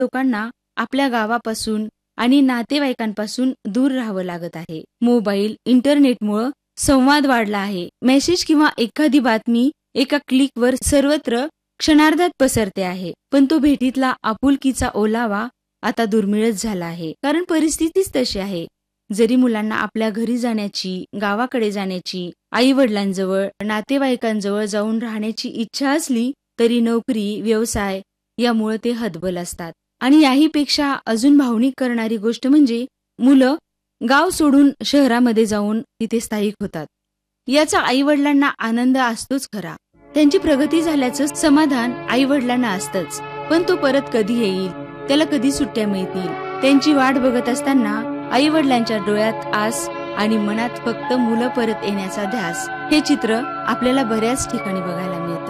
लोकांना आपल्या गावापासून आणि नातेवाईकांपासून दूर राहावं लागत आहे. मोबाईल, इंटरनेटमुळे संवाद वाढला आहे. मेसेज किंवा एखादी बातमी एका क्लिकवर सर्वत्र क्षणार्धात पसरते आहे. पण तो भेटीतला आपुलकीचा ओलावा आता दुर्मिळच झाला आहे. कारण परिस्थितीच तशी आहे. जरी मुलांना आपल्या घरी जाण्याची, गावाकडे जाण्याची, आई वडिलांजवळ, नातेवाईकांजवळ जाऊन राहण्याची इच्छा असली तरी नोकरी, व्यवसाय यामुळे ते हतबल असतात. आणि याहीपेक्षा अजून भावनिक करणारी गोष्ट म्हणजे मुलं गाव सोडून शहरामध्ये जाऊन तिथे स्थायिक होतात. याचा आई वडिलांना आनंद असतोच खरा. त्यांची प्रगती झाल्याचं समाधान आई वडिलांना असतंच. पण तो परत कधी येईल, त्याला कधी सुट्ट्या मिळतील, त्यांची वाट बघत असताना आई वडिलांच्या डोळ्यात आस आणि मनात फक्त मुलं परत येण्याचा ध्यास, हे चित्र आपल्याला बऱ्याच ठिकाणी बघायला मिळतं.